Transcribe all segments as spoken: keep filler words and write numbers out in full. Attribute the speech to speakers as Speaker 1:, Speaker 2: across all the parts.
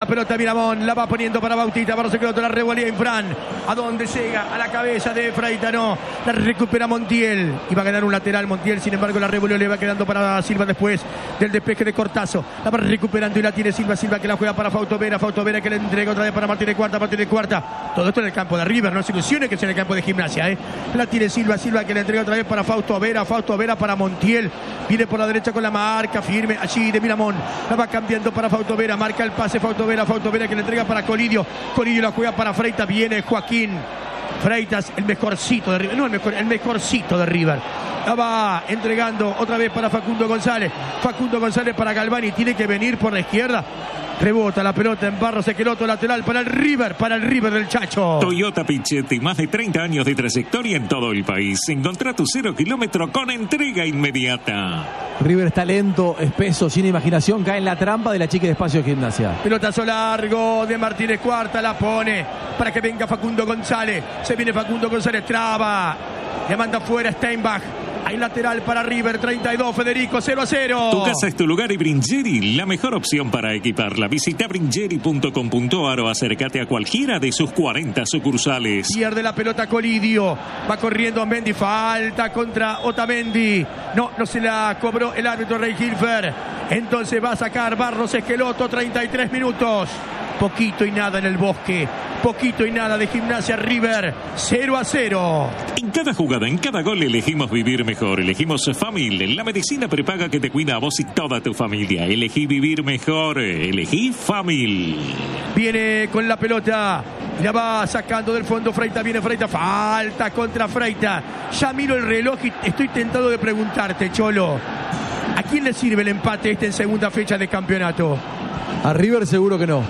Speaker 1: pelota Miramón, la va poniendo para Bautista. Barros Esqueloto, la revolía Infran. ¿A dónde llega? A la cabeza de Freitas, no. La recupera Montiel. Iba a ganar un lateral Montiel, sin embargo la revolvió, le va quedando para Silva después del despeje de Cortazo. La va recuperando y la tiene Silva. Silva que la juega para Fausto Vera. Fausto Vera que le entrega otra vez para Martínez Cuarta. Martínez Cuarta. Todo esto en el campo de River, no se ilusione que es en el campo de Gimnasia, ¿eh? La tiene Silva. Silva que le entrega otra vez para Fausto Vera. Fausto Vera para Montiel. Viene por la derecha con la marca firme allí de Miramón. La va cambiando para Fausto Vera. Marca el pase Fausto Vera. Fausto Vera que le entrega para Colidio. Colidio la juega para Freitas. Viene Joaquín Freitas, el mejorcito de River. No el mejor, el mejorcito de River. La va entregando otra vez para Facundo González. Facundo González para Galvani. Tiene que venir por la izquierda. Rebota la pelota en Barros Esqueloto, lateral para el River, para el River del Chacho.
Speaker 2: Toyota Pichetti, más de treinta años de trayectoria en todo el país. Encontrá tu cero kilómetro con entrega inmediata.
Speaker 3: River está lento, espeso, sin imaginación. Cae en la trampa de la chica de Espacio Gimnasia.
Speaker 1: Pelotazo largo de Martínez Cuarta, la pone para que venga Facundo González. Se viene Facundo González, traba. Le manda fuera Steinbach. Hay lateral para River, treinta y dos, Federico, cero a cero.
Speaker 2: Tu casa es tu lugar y Bringeri, la mejor opción para equiparla. Visita bringeri punto com punto ar o acércate a cualquiera de sus cuarenta sucursales.
Speaker 1: Pierde la pelota Colidio, va corriendo Mendy, falta contra Otamendi. No, no se la cobró el árbitro Rey Hilfer. Entonces va a sacar Barros Esqueloto, treinta y tres minutos. Poquito y nada en el Bosque. Poquito y nada de Gimnasia River. cero a cero.
Speaker 2: En cada jugada, en cada gol elegimos vivir mejor. Elegimos Famil, la medicina prepaga que te cuida a vos y toda tu familia. Elegí vivir mejor. Elegí Famil.
Speaker 1: Viene con la pelota. La va sacando del fondo Freitas. Viene Freitas. Falta contra Freitas. Ya miro el reloj y estoy tentado de preguntarte, Cholo. ¿A quién le sirve el empate este en segunda fecha de campeonato?
Speaker 3: A River seguro que no.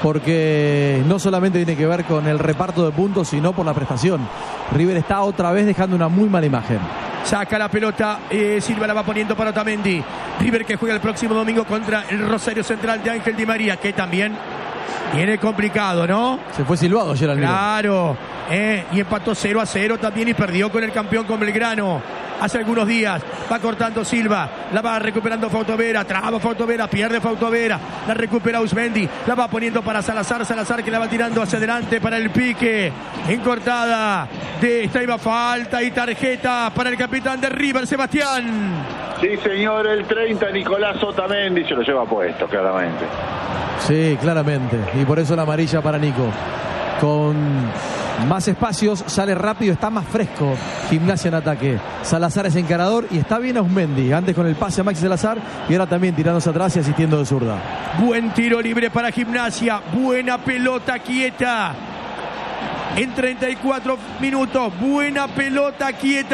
Speaker 3: Porque no solamente tiene que ver con el reparto de puntos, sino por la prestación. River está otra vez dejando una muy mala imagen.
Speaker 1: Saca la pelota, eh, Silva la va poniendo para Otamendi. River que juega el próximo domingo contra el Rosario Central de Ángel Di María, que también viene complicado, ¿no?
Speaker 3: Se fue silbado ayer al
Speaker 1: Claro, eh, y empató cero a cero también y perdió con el campeón, con Belgrano. Hace algunos días, va cortando Silva, la va recuperando Fausto Vera, traba Fausto Vera, pierde Fausto Vera, la recupera Usmendi, la va poniendo para Salazar, Salazar que la va tirando hacia adelante para el pique, en cortada de esta iba falta y tarjeta para el capitán de River, Sebastián.
Speaker 4: Sí, señor, el treinta, Nicolás Otamendi, se lo lleva puesto, claramente.
Speaker 3: Sí, claramente, y por eso la amarilla para Nico. Con más espacios, sale rápido, está más fresco Gimnasia en ataque. Salazar es encarador y está bien Ausmendi. Antes con el pase a Maxi Salazar y ahora también tirándose atrás y asistiendo de zurda.
Speaker 1: Buen tiro libre para Gimnasia. Buena pelota quieta. En treinta y cuatro minutos. Buena pelota quieta.